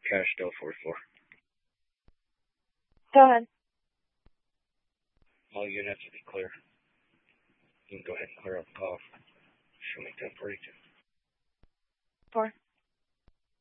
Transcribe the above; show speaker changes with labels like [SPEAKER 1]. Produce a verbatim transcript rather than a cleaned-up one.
[SPEAKER 1] cash still forty-four.
[SPEAKER 2] Go ahead.
[SPEAKER 1] All units will be clear. You can go ahead and clear up the call. Show me ten forty-two.